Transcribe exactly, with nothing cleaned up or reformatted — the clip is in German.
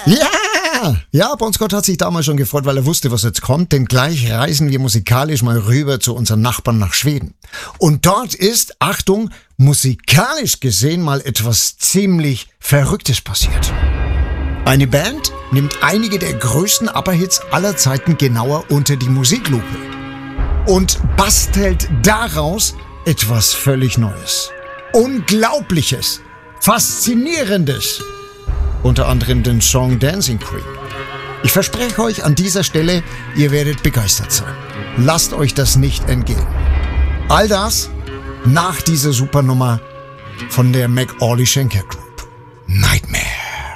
Ja! Ja, Bon Scott hat sich damals schon gefreut, weil er wusste, was jetzt kommt, denn gleich reisen wir musikalisch mal rüber zu unseren Nachbarn nach Schweden. Und dort ist, Achtung, musikalisch gesehen mal etwas ziemlich Verrücktes passiert. Eine Band nimmt einige der größten ABBA-Hits aller Zeiten genauer unter die Musiklupe und bastelt daraus etwas völlig Neues, Unglaubliches, Faszinierendes. Unter anderem den Song Dancing Queen. Ich verspreche euch an dieser Stelle, ihr werdet begeistert sein. Lasst euch das nicht entgehen. All das nach dieser Supernummer von der McAuley Schenker Crew.